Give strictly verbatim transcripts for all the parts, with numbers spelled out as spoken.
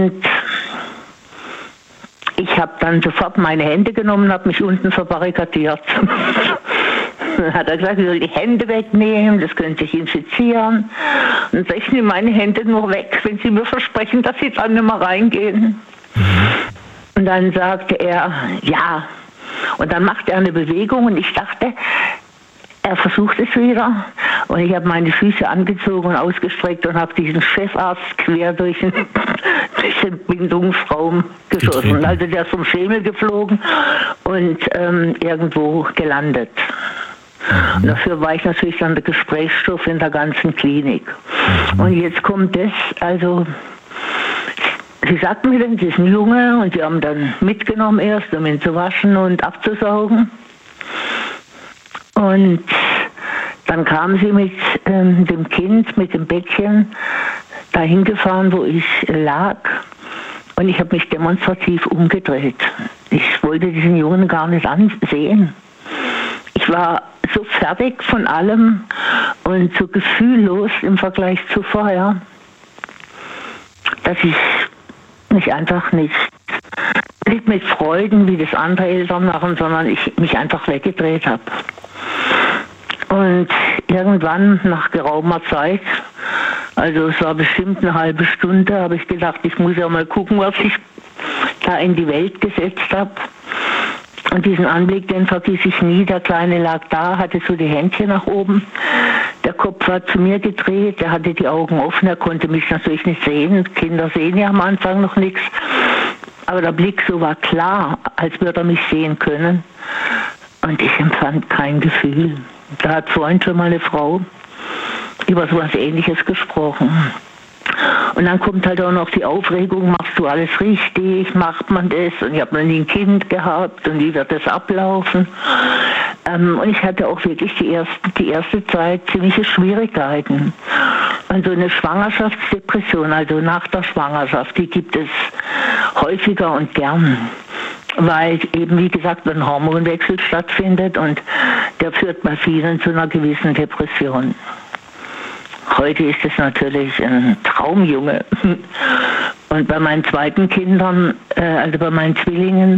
Und ich habe dann sofort meine Hände genommen und habe mich unten verbarrikadiert. Dann hat er gesagt, ich soll die Hände wegnehmen, das könnte sich infizieren. Und ich nehme meine Hände nur weg, wenn Sie mir versprechen, dass Sie dann nicht mehr reingehen. Mhm. Und dann sagte er, ja. Und dann machte er eine Bewegung und ich dachte, er versucht es wieder. Und ich habe meine Füße angezogen und ausgestreckt und habe diesen Chefarzt quer durch den, durch den Bindungsraum geschossen. Getreten. Also der ist vom Schemel geflogen und ähm, irgendwo gelandet. Mhm. Und dafür war ich natürlich dann der Gesprächsstoff in der ganzen Klinik. Mhm. Und jetzt kommt das, also sie sagten mir dann, sie ist ein Junge und sie haben dann mitgenommen erst, um ihn zu waschen und abzusaugen. Und dann kam sie mit ähm, dem Kind, mit dem Bettchen, dahin gefahren, wo ich lag. Und ich habe mich demonstrativ umgedreht. Ich wollte diesen Jungen gar nicht ansehen. Ich war so fertig von allem und so gefühllos im Vergleich zu vorher, dass ich mich einfach nicht, nicht mit Freuden, wie das andere Eltern machen, sondern ich mich einfach weggedreht habe. Und irgendwann, nach geraumer Zeit, also es war bestimmt eine halbe Stunde, habe ich gedacht, ich muss ja mal gucken, was ich da in die Welt gesetzt habe. Und diesen Anblick, den vergiss ich nie. Der Kleine lag da, hatte so die Händchen nach oben. Der Kopf war zu mir gedreht, er hatte die Augen offen, er konnte mich natürlich nicht sehen. Kinder sehen ja am Anfang noch nichts. Aber der Blick so war klar, als würde er mich sehen können. Und ich empfand kein Gefühl. Da hat vorhin schon mal eine Frau über so etwas Ähnliches gesprochen. Und dann kommt halt auch noch die Aufregung, machst du alles richtig, macht man das? Und ich habe noch nie ein Kind gehabt und wie wird das ablaufen? Ähm, und ich hatte auch wirklich die erste, die erste Zeit ziemliche Schwierigkeiten. Und so eine Schwangerschaftsdepression, also nach der Schwangerschaft, die gibt es häufiger und gern. Weil eben, wie gesagt, ein Hormonwechsel stattfindet und der führt bei vielen zu einer gewissen Depression. Heute ist es natürlich ein Traumjunge. Und bei meinen zweiten Kindern, also bei meinen Zwillingen,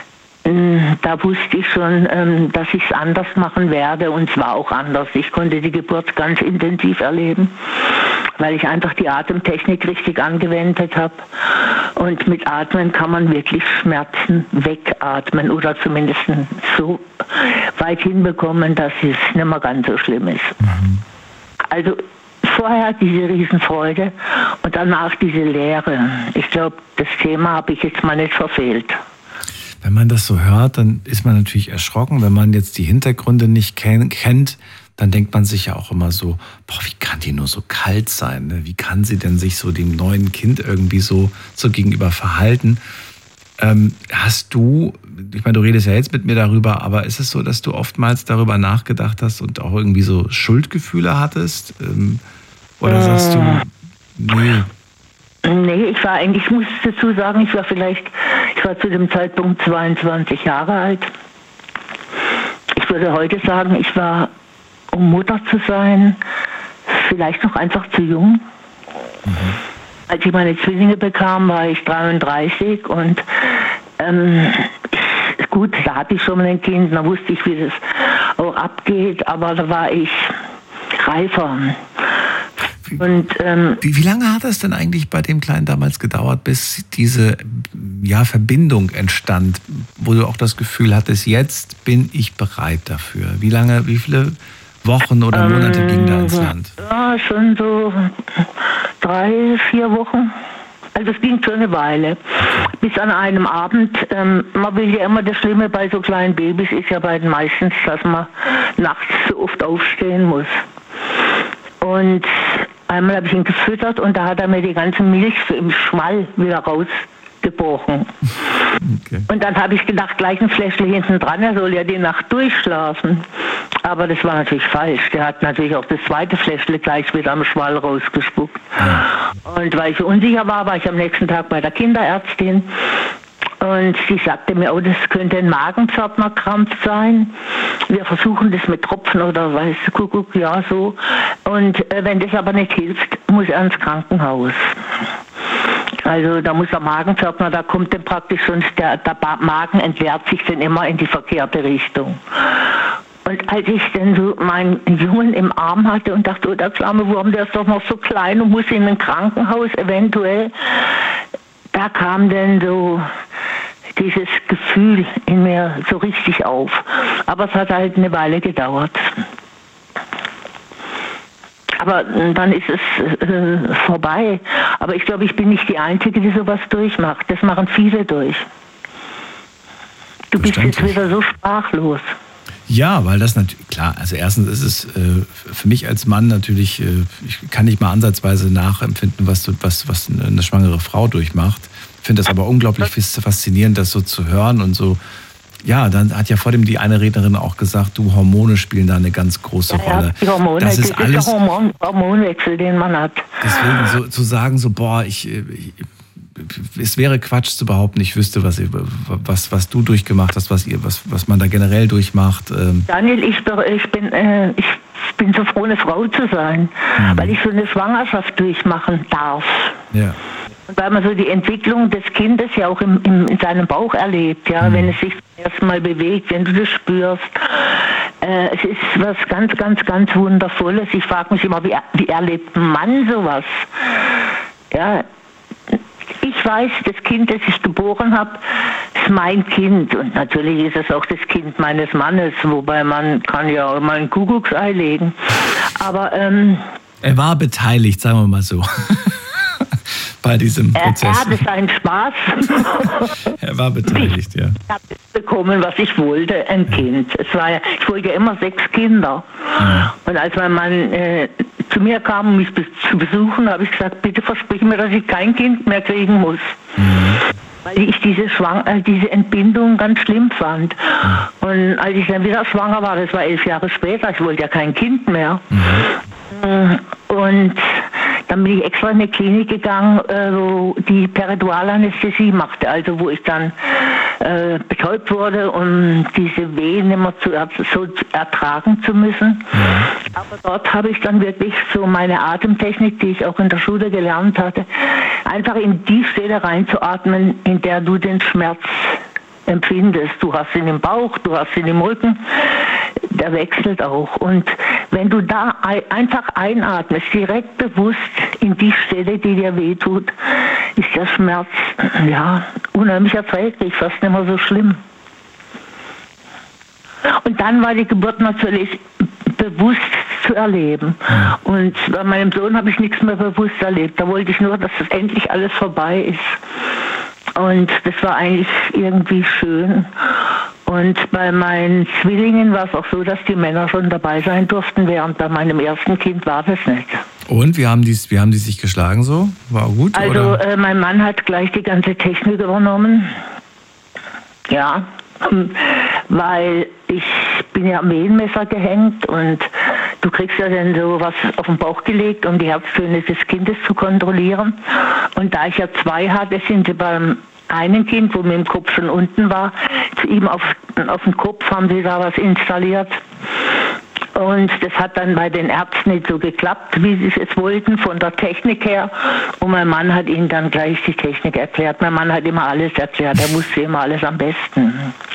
da wusste ich schon, dass ich es anders machen werde und es war auch anders. Ich konnte die Geburt ganz intensiv erleben, weil ich einfach die Atemtechnik richtig angewendet habe. Und mit Atmen kann man wirklich Schmerzen wegatmen oder zumindest so weit hinbekommen, dass es nicht mehr ganz so schlimm ist. Mhm. Also vorher diese Riesenfreude und danach diese Leere. Ich glaube, das Thema habe ich jetzt mal nicht verfehlt. Wenn man das so hört, dann ist man natürlich erschrocken. Wenn man jetzt die Hintergründe nicht ken- kennt, dann denkt man sich ja auch immer so, boah, wie kann die nur so kalt sein? Ne? Wie kann sie denn sich so dem neuen Kind irgendwie so, so gegenüber verhalten? Ähm, hast du, ich meine, du redest ja jetzt mit mir darüber, aber ist es so, dass du oftmals darüber nachgedacht hast und auch irgendwie so Schuldgefühle hattest? Ähm, oder sagst du, nee? Nee, ich war eigentlich, ich muss dazu sagen, ich war vielleicht, ich war zu dem Zeitpunkt zweiundzwanzig Jahre alt. Ich würde heute sagen, ich war, um Mutter zu sein, vielleicht noch einfach zu jung. Mhm. Als ich meine Zwillinge bekam, war ich dreiunddreißig und ähm, ich, gut, da hatte ich schon mal ein Kind, da wusste ich, wie das auch abgeht, aber da war ich reifer. Und, ähm, wie, wie lange hat es denn eigentlich bei dem Kleinen damals gedauert, bis diese ja, Verbindung entstand, wo du auch das Gefühl hattest, jetzt bin ich bereit dafür? Wie lange, wie viele Wochen oder Monate ähm, ging da ins Land? Ja, schon so drei, vier Wochen. Also es ging schon eine Weile. Bis an einem Abend, ähm, man will ja immer, das Schlimme bei so kleinen Babys ist ja bei den meistens, dass man nachts so oft aufstehen muss. Und einmal habe ich ihn gefüttert und da hat er mir die ganze Milch so im Schwall wieder rausgebrochen. Okay. Und dann habe ich gedacht, gleich ein Fläschchen hinten dran, er soll ja die Nacht durchschlafen. Aber das war natürlich falsch. Der hat natürlich auch das zweite Fläschchen gleich wieder am Schwall rausgespuckt. Ja. Und weil ich so unsicher war, war ich am nächsten Tag bei der Kinderärztin. Und sie sagte mir, oh, das könnte ein Magenpförtnerkrampf sein. Wir versuchen das mit Tropfen oder weiß Kuckuck, ja so. Und äh, wenn das aber nicht hilft, muss er ins Krankenhaus. Also da muss der Magenpförtner, da kommt dann praktisch schon, der, der Magen entleert sich dann immer in die verkehrte Richtung. Und als ich dann so meinen Jungen im Arm hatte und dachte, oh, der kleine Wurm, der ist doch noch so klein und muss in ein Krankenhaus eventuell, da kam dann so dieses Gefühl in mir so richtig auf. Aber es hat halt eine Weile gedauert. Aber dann ist es äh, vorbei. Aber ich glaube, ich bin nicht die Einzige, die sowas durchmacht. Das machen viele durch. Du bist jetzt wieder so sprachlos. Ja, weil das natürlich, klar, also erstens ist es äh, für mich als Mann natürlich, äh, ich kann nicht mal ansatzweise nachempfinden, was, du, was, was eine schwangere Frau durchmacht. Ich finde das aber unglaublich faszinierend, das so zu hören und so. Ja, dann hat ja vor dem die eine Rednerin auch gesagt, du, Hormone spielen da eine ganz große ja, Rolle. Ja, die Hormone, das ist, das alles, ist der Hormon, Hormonwechsel, den man hat. Deswegen so, zu sagen, so, boah, ich, ich es wäre Quatsch zu behaupten, ich wüsste, was, was, was du durchgemacht hast, was, ihr, was, was man da generell durchmacht. Ähm. Daniel, ich, ich, bin, äh, ich bin so froh, eine Frau zu sein, mhm. weil ich so eine Schwangerschaft durchmachen darf. Ja. Und weil man so die Entwicklung des Kindes ja auch im, im, in seinem Bauch erlebt, ja, mhm. wenn es sich erstmal bewegt, wenn du das spürst. Äh, es ist was ganz, ganz, ganz Wundervolles. Ich frage mich immer, wie, wie erlebt ein Mann sowas? Ja, ich weiß, das Kind, das ich geboren habe, ist mein Kind. Und natürlich ist es auch das Kind meines Mannes, wobei man kann ja auch mal ein Kuckucksei legen. Aber ähm, er war beteiligt, sagen wir mal so, bei diesem Prozess. Er, er hatte seinen Spaß. Er war beteiligt, ja. Ich habe bekommen, was ich wollte, ein Kind. Es war ja, ich wollte ja immer sechs Kinder. Ja. Und als mein Mann äh, zu mir kam, um mich be- zu besuchen, habe ich gesagt, bitte versprich mir, dass ich kein Kind mehr kriegen muss. Mhm. Weil ich diese, Schwang- äh, diese Entbindung ganz schlimm fand. Mhm. Und als ich dann wieder schwanger war, das war elf Jahre später, ich wollte ja kein Kind mehr. Mhm. Und dann bin ich extra in eine Klinik gegangen, äh, wo die Peritoralanästhesie machte, also wo ich dann äh, betäubt wurde, um diese Wehen immer zu er- so ertragen zu müssen. Ja. Aber dort habe ich dann wirklich so meine Atemtechnik, die ich auch in der Schule gelernt hatte, einfach in die Stelle reinzuatmen, in der du den Schmerz empfindest. Du hast ihn im Bauch, du hast ihn im Rücken, der wechselt auch. Und wenn du da einfach einatmest, direkt bewusst in die Stelle, die dir wehtut, ist der Schmerz ja unheimlich erträglich, fast nicht mehr so schlimm. Und dann war die Geburt natürlich bewusst zu erleben. Und bei meinem Sohn habe ich nichts mehr bewusst erlebt. Da wollte ich nur, dass das endlich alles vorbei ist. Und das war eigentlich irgendwie schön. Und bei meinen Zwillingen war es auch so, dass die Männer schon dabei sein durften, während bei meinem ersten Kind war das nicht. Und wie haben die, wie haben die sich geschlagen so? War gut? Also äh, mein Mann hat gleich die ganze Technik übernommen. Ja, weil ich bin ja am Wehenmesser gehängt und du kriegst ja dann so was auf den Bauch gelegt, um die Herztöne des Kindes zu kontrollieren. Und da ich ja zwei hatte, sind sie beim einen Kind, wo mit dem Kopf schon unten war, zu ihm auf, auf den Kopf haben sie da was installiert. Und das hat dann bei den Ärzten nicht so geklappt, wie sie es jetzt wollten, von der Technik her. Und mein Mann hat ihnen dann gleich die Technik erklärt. Mein Mann hat immer alles erklärt, er wusste immer alles am besten.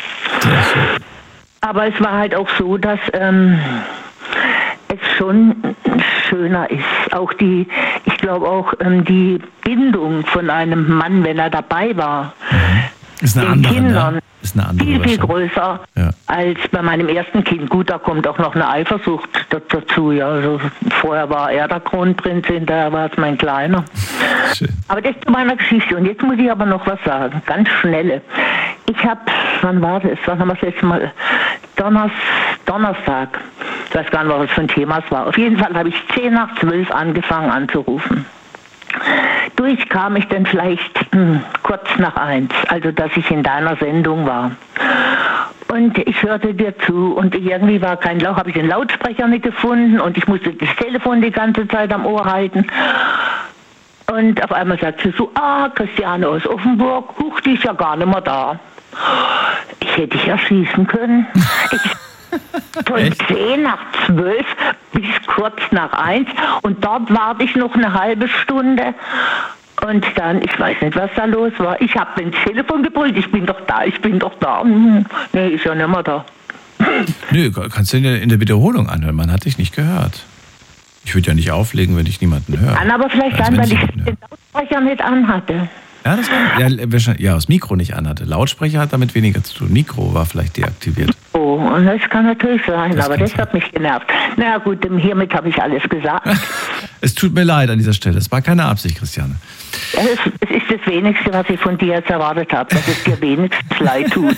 Aber es war halt auch so, dass ähm, es schon schöner ist. Auch die, ich glaube auch ähm, die Bindung von einem Mann, wenn er dabei war, ist eine den andere, Kindern, ne? Ist eine andere viel, viel größer ja. als bei meinem ersten Kind. Gut, da kommt auch noch eine Eifersucht dazu. Ja. Also vorher war er der Kronprinz, hinterher war es mein Kleiner. Schön. Aber das ist zu meiner Geschichte. Und jetzt muss ich aber noch was sagen, ganz schnelle. Ich habe, wann war das? Wann haben wir das letzte Mal? Donners, Donnerstag. Ich weiß gar nicht, was das für ein Thema es war. Auf jeden Fall habe ich zehn nach zwölf angefangen anzurufen. Durch kam ich dann vielleicht hm, kurz nach eins, also dass ich in deiner Sendung war. Und ich hörte dir zu und irgendwie war kein Lauch, habe ich den Lautsprecher nicht gefunden und ich musste das Telefon die ganze Zeit am Ohr halten. Und auf einmal sagt sie so, ah, Christiane aus Offenburg, huch, die ist ja gar nicht mehr da. Ich hätte dich erschießen können. Ich von zehn nach zwölf bis kurz nach eins und dort warte ich noch eine halbe Stunde Und dann, ich weiß nicht, was da los war. Ich habe ins Telefon gebrüllt, ich bin doch da, ich bin doch da. Hm, nee, ist ja nicht mehr da. Nö, kannst du in der Wiederholung anhören, man hat dich nicht gehört. Ich würde ja nicht auflegen, wenn ich niemanden höre. Kann aber vielleicht also sein, weil ich den Lautsprecher nicht anhatte. Ja, das war, ja, ja, das Mikro nicht anhatte. Lautsprecher hat damit weniger zu tun. Mikro war vielleicht deaktiviert. Oh, und das kann natürlich sein, das aber das hat mich genervt. Na naja, gut, hiermit habe ich alles gesagt. Es tut mir leid an dieser Stelle. Es war keine Absicht, Christiane. Es ist, es ist das Wenigste, was ich von dir jetzt erwartet habe, dass es dir wenigstens leid tut.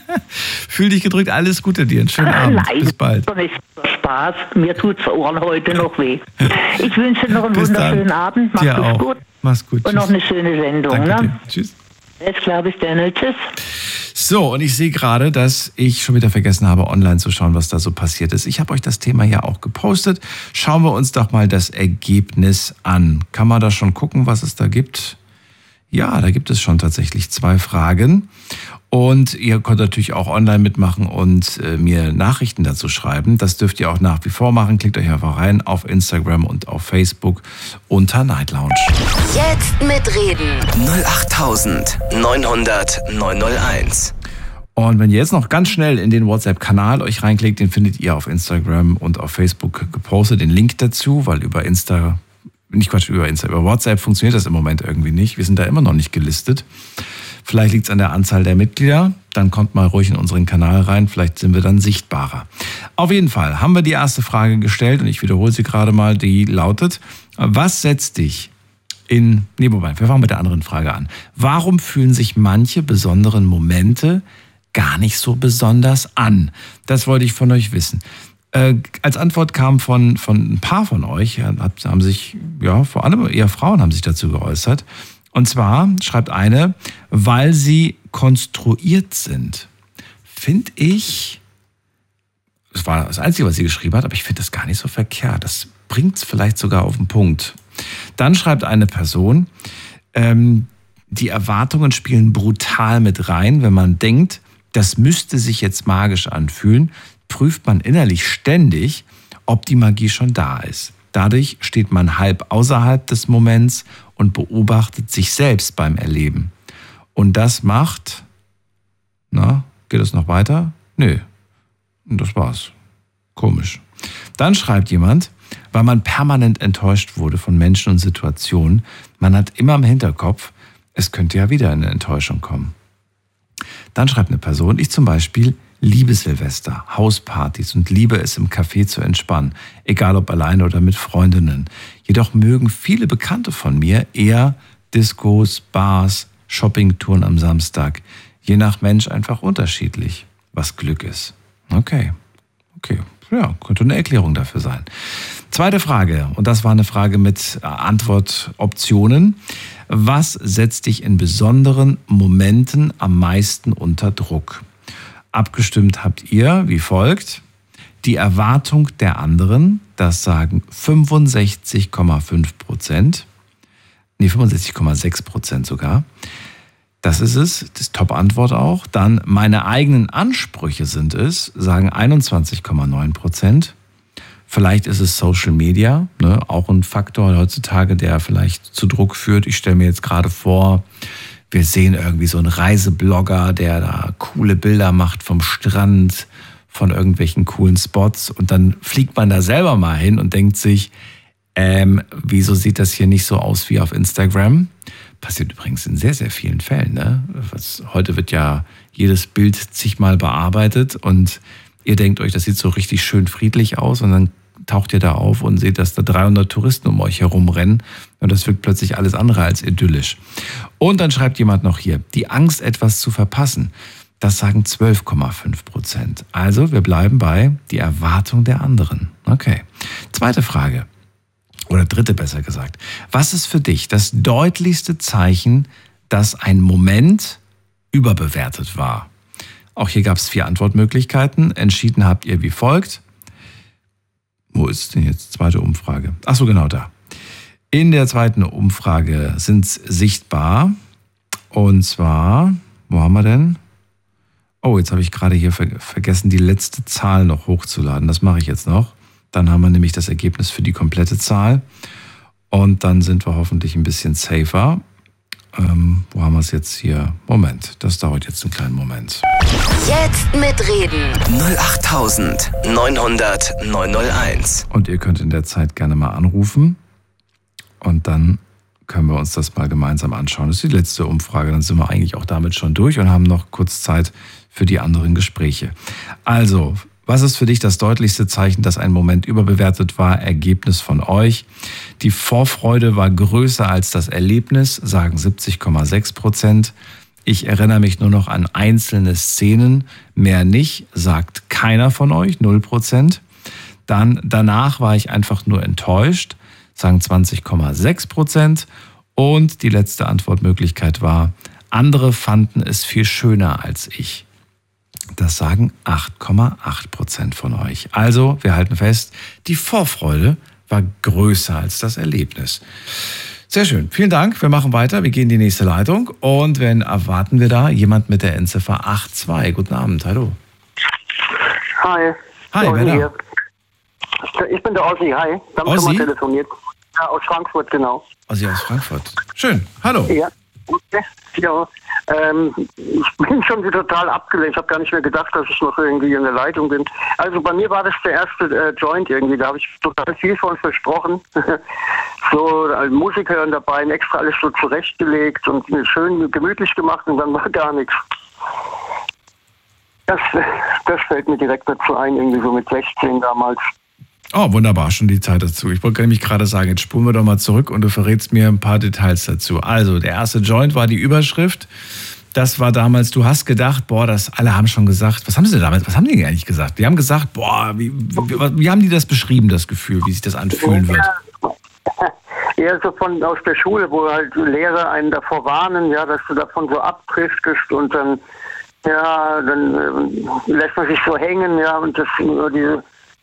Fühl dich gedrückt, alles Gute dir. Einen schönen Abend. Leid, bis bald. Spaß. Mir tut's Ohren heute noch weh. Ich wünsche dir noch einen bis wunderschönen dann. Abend. Mach's dir auch. gut. Mach's gut. Und Tschüss. noch eine schöne Sendung. Danke Ne? dir. Tschüss. Jetzt glaube ich, Daniel. Tschüss. So, und ich sehe gerade, dass ich schon wieder vergessen habe, online zu schauen, was da so passiert ist. Ich habe euch das Thema ja auch gepostet. Schauen wir uns doch mal das Ergebnis an. Kann man da schon gucken, was es da gibt? Ja, da gibt es schon tatsächlich zwei Fragen. Und ihr könnt natürlich auch online mitmachen und äh, mir Nachrichten dazu schreiben. Das dürft ihr auch nach wie vor machen. Klickt euch einfach rein auf Instagram und auf Facebook unter Night Lounge. Jetzt mitreden. null acht neunhundert neunhunderteins. Und wenn ihr jetzt noch ganz schnell in den WhatsApp-Kanal euch reinklickt, den findet ihr auf Instagram und auf Facebook gepostet, den Link dazu, weil über Insta, nicht Quatsch, über Insta, über WhatsApp funktioniert das im Moment irgendwie nicht. Wir sind da immer noch nicht gelistet. Vielleicht liegt es an der Anzahl der Mitglieder. Dann kommt mal ruhig in unseren Kanal rein. Vielleicht sind wir dann sichtbarer. Auf jeden Fall haben wir die erste Frage gestellt und ich wiederhole sie gerade mal. Die lautet, was setzt dich in... Nee, wobei, wir fangen mit der anderen Frage an. Warum fühlen sich manche besonderen Momente gar nicht so besonders an? Das wollte ich von euch wissen. Äh, als Antwort kam von, von ein paar von euch, hat, haben sich, ja, vor allem eher Frauen haben sich dazu geäußert. Und zwar schreibt eine, weil sie konstruiert sind. Finde ich, das war das Einzige, was sie geschrieben hat, aber ich finde das gar nicht so verkehrt. Das bringt es vielleicht sogar auf den Punkt. Dann schreibt eine Person, ähm, die Erwartungen spielen brutal mit rein. Wenn man denkt, das müsste sich jetzt magisch anfühlen, prüft man innerlich ständig, ob die Magie schon da ist. Dadurch steht man halb außerhalb des Moments und beobachtet sich selbst beim Erleben. Und das macht, na, geht es noch weiter? Nö. Und das war's. Komisch. Dann schreibt jemand, weil man permanent enttäuscht wurde von Menschen und Situationen, man hat immer im Hinterkopf, es könnte ja wieder eine Enttäuschung kommen. Dann schreibt eine Person, ich zum Beispiel liebe Silvester, Hauspartys und liebe es im Café zu entspannen, egal ob alleine oder mit Freundinnen. Jedoch mögen viele Bekannte von mir eher Discos, Bars, Shoppingtouren am Samstag. Je nach Mensch einfach unterschiedlich, was Glück ist. Okay, okay, ja, könnte eine Erklärung dafür sein. Zweite Frage, und das war eine Frage mit Antwortoptionen. Was setzt dich in besonderen Momenten am meisten unter Druck? Abgestimmt habt ihr wie folgt. Die Erwartung der anderen, das sagen fünfundsechzig Komma fünf Prozent. Nee, fünfundsechzig Komma sechs Prozent sogar. Das ist es, das Top-Antwort auch. Dann meine eigenen Ansprüche sind es, sagen einundzwanzig Komma neun Prozent. Vielleicht ist es Social Media, ne, auch ein Faktor heutzutage, der vielleicht zu Druck führt. Ich stelle mir jetzt gerade vor, wir sehen irgendwie so einen Reiseblogger, der da coole Bilder macht vom Strand, von irgendwelchen coolen Spots. Und dann fliegt man da selber mal hin und denkt sich, ähm, wieso sieht das hier nicht so aus wie auf Instagram? Passiert übrigens in sehr, sehr vielen Fällen. Ne? Was, heute wird ja jedes Bild zigmal bearbeitet und ihr denkt euch, das sieht so richtig schön friedlich aus und dann taucht ihr da auf und seht, dass da dreihundert Touristen um euch herum rennen und das wirkt plötzlich alles andere als idyllisch. Und dann schreibt jemand noch hier, die Angst, etwas zu verpassen. Das sagen zwölf Komma fünf Prozent. Also wir bleiben bei die Erwartung der anderen. Okay. Zweite Frage. Oder dritte besser gesagt. Was ist für dich das deutlichste Zeichen, dass ein Moment überbewertet war? Auch hier gab es vier Antwortmöglichkeiten. Entschieden habt ihr wie folgt. Wo ist denn jetzt die zweite Umfrage? Ach so, genau da. In der zweiten Umfrage sind es sichtbar. Und zwar, wo haben wir denn? Oh, jetzt habe ich gerade hier ver- vergessen, die letzte Zahl noch hochzuladen. Das mache ich jetzt noch. Dann haben wir nämlich das Ergebnis für die komplette Zahl. Und dann sind wir hoffentlich ein bisschen safer. Ähm, wo haben wir es jetzt hier? Moment, das dauert jetzt einen kleinen Moment. Jetzt mitreden. null acht neunhundert neunhunderteins. Und ihr könnt in der Zeit gerne mal anrufen. Und dann können wir uns das mal gemeinsam anschauen. Das ist die letzte Umfrage. Dann sind wir eigentlich auch damit schon durch und haben noch kurz Zeit für die anderen Gespräche. Also, was ist für dich das deutlichste Zeichen, dass ein Moment überbewertet war? Ergebnis von euch. Die Vorfreude war größer als das Erlebnis, sagen siebzig Komma sechs Prozent. Ich erinnere mich nur noch an einzelne Szenen, mehr nicht, sagt keiner von euch, null Prozent. Dann danach war ich einfach nur enttäuscht, sagen zwanzig Komma sechs Prozent. Und die letzte Antwortmöglichkeit war, andere fanden es viel schöner als ich. Das sagen acht Komma acht Prozent von euch. Also, wir halten fest, die Vorfreude war größer als das Erlebnis. Sehr schön. Vielen Dank. Wir machen weiter. Wir gehen in die nächste Leitung. Und wen erwarten wir da? Jemand mit der Endziffer acht zwei. Guten Abend. Hallo. Hi. Hi, wer da? Hier. Ich bin der Ossi. Hi. Wir haben Ossi? schon mal telefoniert. Ja, aus Frankfurt, genau. Ossi aus Frankfurt. Schön. Hallo. Ja. Okay. Ja. Ähm, ich bin schon wieder total abgelenkt. Ich habe gar nicht mehr gedacht, dass ich noch irgendwie in der Leitung bin. Also bei mir war das der erste äh, Joint irgendwie. Da habe ich total viel von versprochen. So als Musiker dabei, extra alles so zurechtgelegt und schön gemütlich gemacht und dann war gar nichts. Das, das fällt mir direkt dazu ein, irgendwie so mit sechzehn damals. Oh, wunderbar, schon die Zeit dazu. Ich wollte nämlich gerade sagen, jetzt spulen wir doch mal zurück und du verrätst mir ein paar Details dazu. Also, der erste Joint war die Überschrift. Das war damals, du hast gedacht, boah, das alle haben schon gesagt. Was haben sie damals, was haben die eigentlich gesagt? Die haben gesagt, boah, wie, wie, wie haben die das beschrieben, das Gefühl, wie sich das anfühlen wird? Ja, so von aus der Schule, wo halt Lehrer einen davor warnen, ja, dass du davon so abdriftest und dann, ja, dann äh, lässt man sich so hängen, ja, und das nur diese.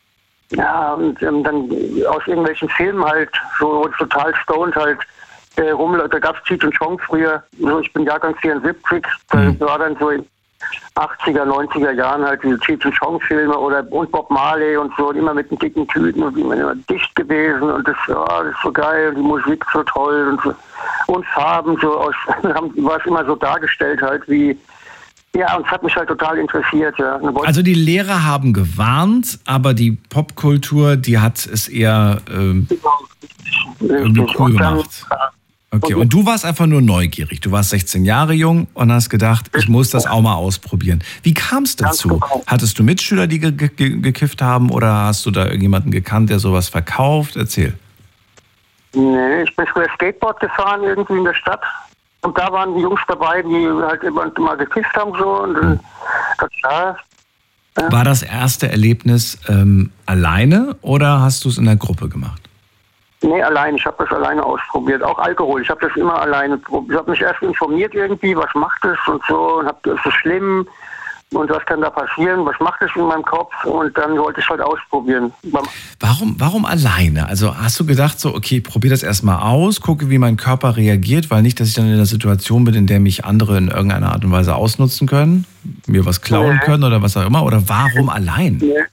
Ja, und ähm, dann aus irgendwelchen Filmen halt, so total stoned halt, äh, rum, da gab es Cheech und Chong früher, so ich bin Jahrgang vierundsiebzig, Mhm. da war dann so in achtziger, neunziger Jahren halt diese Cheech und Chong Filme oder und Bob Marley und so, und immer mit den dicken Tüten und immer, immer dicht gewesen und das, ja, das ist so geil und die Musik so toll und so, und Farben so aus, war es immer so dargestellt halt wie. Ja, und es hat mich halt total interessiert. Ja. Also die Lehrer haben gewarnt, aber die Popkultur, die hat es eher ähm, irgendwie cool gemacht. Okay, und du warst einfach nur neugierig. Du warst sechzehn Jahre jung und hast gedacht, ich muss das auch mal ausprobieren. Wie kam es dazu? Hattest du Mitschüler, die ge- ge- gekifft haben, oder hast du da irgendjemanden gekannt, der sowas verkauft? Erzähl. Nee, ich bin früher Skateboard gefahren irgendwie in der Stadt. Und da waren die Jungs dabei, die halt immer mal gekifft haben so. Und dann, das, ja, ja. War das erste Erlebnis ähm, alleine oder hast du es in der Gruppe gemacht? Nee, allein. Ich habe das alleine ausprobiert. Auch Alkohol. Ich habe das immer alleine probiert. Ich habe mich erst informiert irgendwie, was macht es und so. Und hab, ist es schlimm? Und was kann da passieren? Was macht es in meinem Kopf? Und dann wollte ich halt ausprobieren. Warum, warum alleine? Also hast du gedacht so, okay, probier das erstmal aus, gucke, wie mein Körper reagiert, weil nicht, dass ich dann in einer Situation bin, in der mich andere in irgendeiner Art und Weise ausnutzen können, mir was klauen nee. können oder was auch immer. Oder warum allein? Nee.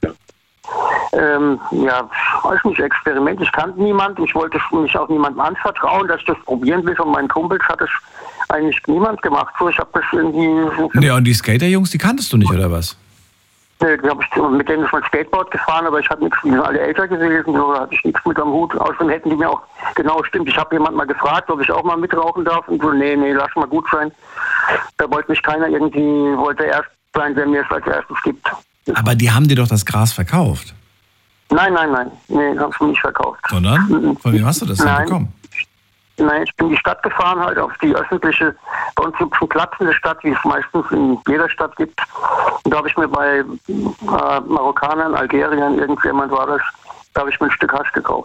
Ähm, ja, weiß nicht, Experiment. Ich kannte niemanden. Ich wollte mich auch niemandem anvertrauen, dass ich das probieren will. Von meinen Kumpels hat es eigentlich niemand gemacht. So, ich habe das irgendwie. Ja, und die Skaterjungs, die kanntest du nicht, oder was? Nee, die hab ich, mit denen ist mal Skateboard gefahren, aber ich hatte nichts, die sind alle älter gewesen, so, da hatte ich nichts mit am Hut. Außerdem hätten die mir auch, genau, stimmt, ich habe jemand mal gefragt, ob ich auch mal mitrauchen darf und so, nee, nee, lass mal gut sein. Da wollte mich keiner irgendwie, wollte erst sein, wer mir es als erstes gibt. Aber die haben dir doch das Gras verkauft. Nein, nein, nein, nee, haben sie nicht verkauft. Sondern? Von wem hast du das denn Nein. bekommen? Nein, ich bin in die Stadt gefahren, halt auf die öffentliche, bei uns gibt es einen Platz in der Stadt, wie es meistens in jeder Stadt gibt. Und da habe ich mir bei äh, Marokkanern, Algeriern, irgendjemand war das, da habe ich mir ein Stück Hasch gekauft.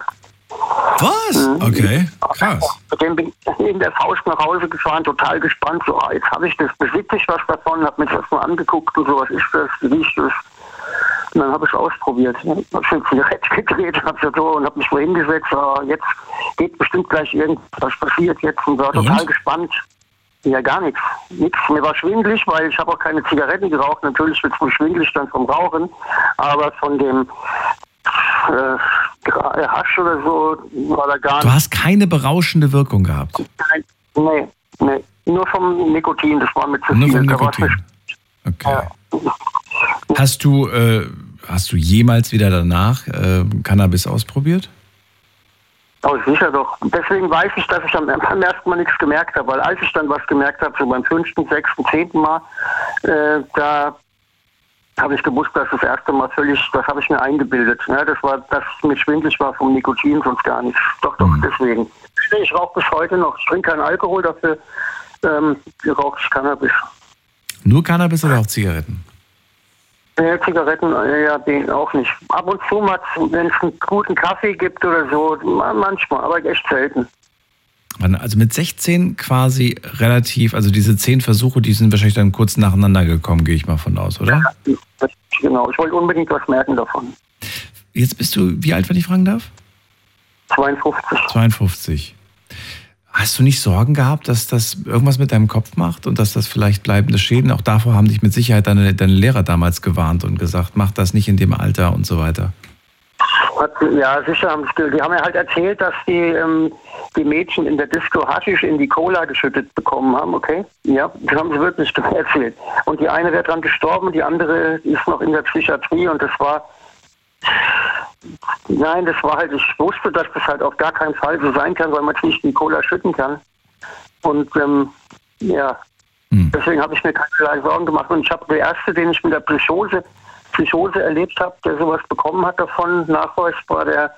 Was? Mhm. Okay, krass. Mit dem bin ich in der Faust nach Hause gefahren, total gespannt, so, ah, jetzt habe ich das, besitze ich was davon, habe mir das mal angeguckt und so, was ist das, wie riecht das? Und dann habe ich es ausprobiert. Ich habe schon Zigarette gedreht, habe so und habe mich so hingesetzt. Oh, jetzt geht bestimmt gleich irgendwas passiert jetzt und war total und? gespannt. Ja, gar nichts. Nichts. Mir war schwindelig, weil ich habe auch keine Zigaretten geraucht. Natürlich wird es mir schwindelig dann vom Rauchen, aber von dem äh, Hasch oder so war da gar nicht. Du hast keine berauschende Wirkung gehabt? Nein, nee, nee. Nur vom Nikotin, das war mit zu Nur viel. vom Nikotin. Okay. Ja. Hast du, äh, hast du jemals wieder danach äh, Cannabis ausprobiert? Oh, sicher doch. Deswegen weiß ich, dass ich am, am ersten Mal nichts gemerkt habe, weil als ich dann was gemerkt habe, so beim fünften, sechsten, zehnten Mal, äh, da habe ich gewusst, dass das erste Mal völlig, das habe ich mir eingebildet. Ja, das war, dass es mir schwindelig war vom Nikotin, sonst gar nichts. Doch, doch, mhm. deswegen. Ich rauche bis heute noch. Ich trinke keinen Alkohol, dafür ähm, rauche ich Cannabis. Nur Cannabis oder auch Zigaretten? Ja, Zigaretten, ja, den auch nicht. Ab und zu mal, wenn es einen guten Kaffee gibt oder so, manchmal, aber echt selten. Also mit sechzehn quasi relativ, also diese zehn Versuche, die sind wahrscheinlich dann kurz nacheinander gekommen, gehe ich mal von aus, oder? Ja, genau, ich wollte unbedingt was merken davon. Jetzt bist du, wie alt, wenn ich fragen darf? zweiundfünfzig. zweiundfünfzig. Hast du nicht Sorgen gehabt, dass das irgendwas mit deinem Kopf macht und dass das vielleicht bleibende Schäden, auch davor haben dich mit Sicherheit deine, deine Lehrer damals gewarnt und gesagt, mach das nicht in dem Alter und so weiter? Ja, sicher haben sie, die haben mir halt erzählt, dass die, ähm, die Mädchen in der Disco Haschisch in die Cola geschüttet bekommen haben, okay? Ja, das haben sie wirklich erzählt. Und die eine wäre dran gestorben, die andere ist noch in der Psychiatrie und das war, nein, das war halt, ich wusste, dass das halt auf gar keinen Fall so sein kann, weil man es nicht in die Cola schütten kann. Und ähm, ja, hm. deswegen habe ich mir keinerlei Sorgen gemacht. Und ich habe der Erste, den ich mit der Psychose Psychose erlebt habe, der sowas bekommen hat davon, Nachweis war der,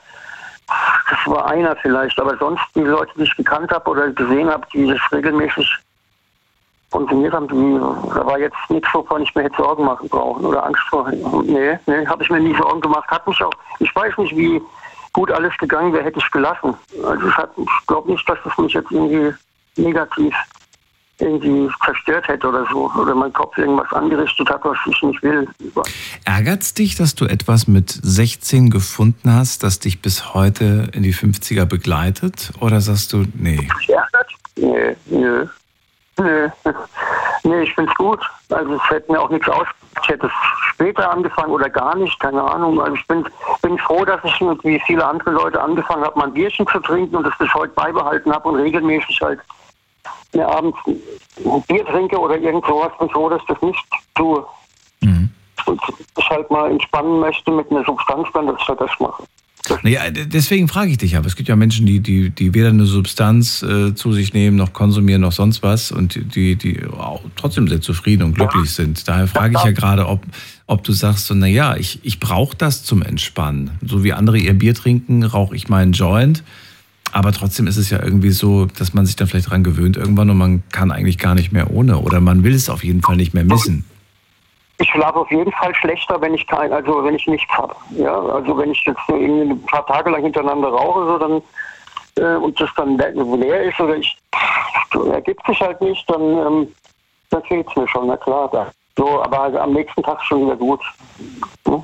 das war einer vielleicht, aber sonst die Leute, die ich gekannt habe oder gesehen habe, die das regelmäßig konsumiert haben, die, da war jetzt nichts, wovon ich mir hätte Sorgen machen brauchen oder Angst vor. Nee, nee, habe ich mir nie Sorgen gemacht. Hat mich auch, ich weiß nicht, wie gut alles gegangen wäre, hätte ich gelassen. Also ich, ich glaube nicht, dass das mich jetzt irgendwie negativ irgendwie zerstört hätte oder so. Oder mein Kopf irgendwas angerichtet hat, was ich nicht will. Ärgert's dich, dass du etwas mit sechzehn gefunden hast, das dich bis heute in die fünfziger begleitet? Oder sagst du, nee? Ärgert? Nee, nee. Nee, nee, ich finde es gut. Also es hätte mir auch nichts aus. Ich hätte es später angefangen oder gar nicht, keine Ahnung. Also ich bin, bin froh, dass ich wie viele andere Leute angefangen habe, mal ein Bierchen zu trinken und das bis heute beibehalten habe und regelmäßig halt mir abends ein Bier trinke oder irgend sowas und so, dass ich das nicht tue. Mhm. Und ich halt mal entspannen möchte mit einer Substanz, dann dass ich halt das mache. Naja, deswegen frage ich dich aber. Es gibt ja Menschen, die, die, die weder eine Substanz äh, zu sich nehmen, noch konsumieren, noch sonst was und die, die auch trotzdem sehr zufrieden und glücklich ja. sind. Daher frage ich ja gerade, ob, ob du sagst, so, naja, ich, ich brauche das zum Entspannen. So wie andere ihr Bier trinken, rauche ich meinen Joint. Aber trotzdem ist es ja irgendwie so, dass man sich dann vielleicht dran gewöhnt irgendwann und man kann eigentlich gar nicht mehr ohne. Oder man will es auf jeden Fall nicht mehr missen. Ich schlafe auf jeden Fall schlechter, wenn ich kein, also wenn ich nichts habe. Ja, also wenn ich jetzt so irgendwie ein paar Tage lang hintereinander rauche, so dann äh, und das dann leer ist oder ich ergibt sich halt nicht, dann, ähm, dann fehlt es mir schon, na klar. Da. So, aber also am nächsten Tag schon wieder gut. Hm?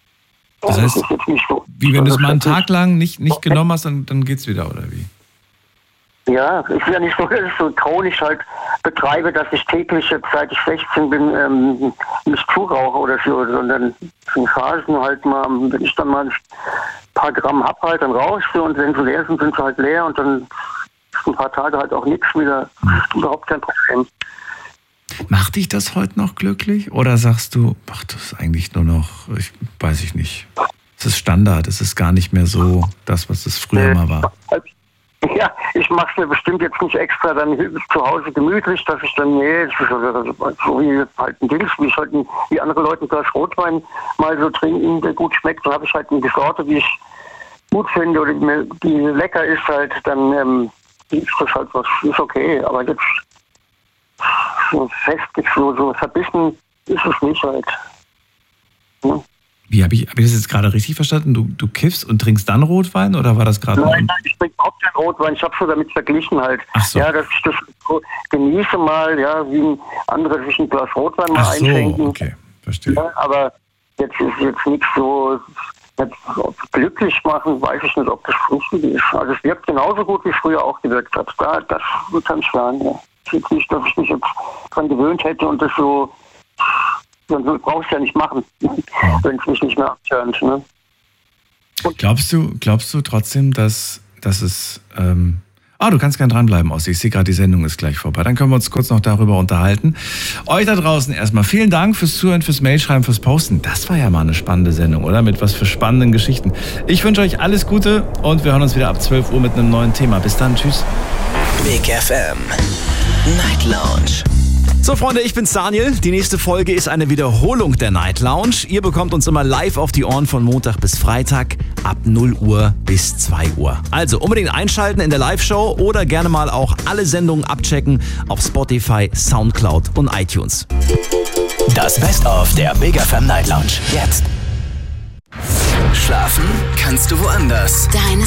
Das heißt, das ist so, wie wenn du es mal einen Tag lang nicht, nicht genommen hast, dann, dann geht's wieder, oder wie? Ja, ich will ja nicht so, dass ich so chronisch halt betreibe, dass ich täglich, jetzt, seit ich sechzehn bin, ähm, nicht zurauche oder so, sondern in Phasen halt mal, wenn ich dann mal ein paar Gramm hab halt, dann rauche ich so und wenn sie leer sind, sind sie halt leer und dann ist ein paar Tage halt auch nichts wieder. Mhm. Überhaupt kein Problem. Macht dich das heute noch glücklich? Oder sagst du, ach, das ist eigentlich nur noch, ich weiß ich nicht. Es ist Standard, es ist gar nicht mehr so das, was es früher mal war. Ja, ich mache es mir bestimmt jetzt nicht extra dann zu Hause gemütlich, dass ich dann, nee, so wie halt ein Dings, wie ich halt ein, wie andere Leute ein Glas Rotwein mal so trinken, der gut schmeckt, dann habe ich halt eine Sorte, die ich gut finde oder die, die lecker ist halt, dann ähm, ist das halt was, ist okay, aber jetzt so fest, so, so verbissen ist es nicht halt. Ja. Wie, habe ich, hab ich das jetzt gerade richtig verstanden? Du, du kiffst und trinkst dann Rotwein oder war das gerade? Nein, nein, ich trinke überhaupt keinen Rotwein. Ich habe so damit verglichen halt. Ach so. Ja, dass ich das so genieße mal, ja, wie andere sich ein Glas Rotwein mal Ach so, einschenken. Okay, verstehe. Ja, aber jetzt ist jetzt nichts so jetzt, glücklich machen, weiß ich nicht, ob das richtig ist. Also es wirkt genauso gut, wie es früher auch gewirkt hat. Da, das kann ich sagen, ja. Es ist nicht, dass ich mich jetzt dran gewöhnt hätte und das so. Dann brauchst du ja nicht machen, wenn es mich nicht mehr abturnt. Ne? Glaubst du, glaubst du trotzdem, dass, dass es... Ähm Ah, du kannst gern dranbleiben, Ossi. Ich sehe gerade, die Sendung ist gleich vorbei. Dann können wir uns kurz noch darüber unterhalten. Euch da draußen erstmal vielen Dank fürs Zuhören, fürs Mailschreiben, fürs Posten. Das war ja mal eine spannende Sendung, oder? Mit was für spannenden Geschichten. Ich wünsche euch alles Gute und wir hören uns wieder ab zwölf Uhr mit einem neuen Thema. Bis dann, tschüss. Big F M Night Lounge. So, Freunde, ich bin's Daniel. Die nächste Folge ist eine Wiederholung der Night Lounge. Ihr bekommt uns immer live auf die Ohren von Montag bis Freitag ab null Uhr bis zwei Uhr. Also unbedingt einschalten in der Live-Show oder gerne mal auch alle Sendungen abchecken auf Spotify, Soundcloud und iTunes. Das Best-of der Big F M Night Lounge. Jetzt. Schlafen kannst du woanders. Deine